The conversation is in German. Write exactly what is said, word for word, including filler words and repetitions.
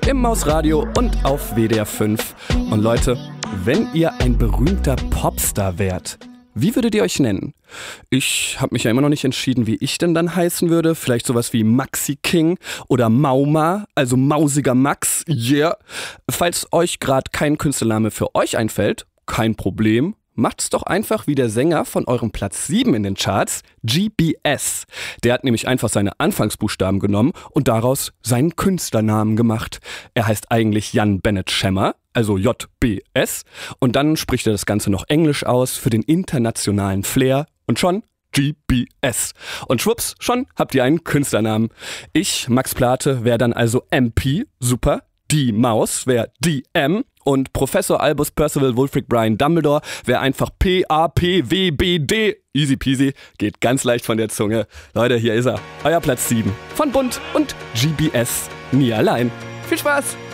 im Mausradio und auf W D R fünf. Und Leute, wenn ihr ein berühmter Popstar wärt, wie würdet ihr euch nennen? Ich habe mich ja immer noch nicht entschieden, wie ich denn dann heißen würde. Vielleicht sowas wie Maxi King oder Mauma, also Mausiger Max, yeah. Falls euch gerade kein Künstlername für euch einfällt, kein Problem. Macht's doch einfach wie der Sänger von eurem Platz sieben in den Charts, G B S. Der hat nämlich einfach seine Anfangsbuchstaben genommen und daraus seinen Künstlernamen gemacht. Er heißt eigentlich Jan Bennett Schemmer, also J B S. Und dann spricht er das Ganze noch Englisch aus für den internationalen Flair und schon G B S. Und schwupps, schon habt ihr einen Künstlernamen. Ich, Max Plate, wäre dann also M P, super. Die Maus wäre D M. Und Professor Albus Percival Wulfric Brian Dumbledore wäre einfach P A P W B D. Easy peasy, geht ganz leicht von der Zunge. Leute, hier ist er, euer Platz sieben von Bunt und G B S. Nie allein. Viel Spaß!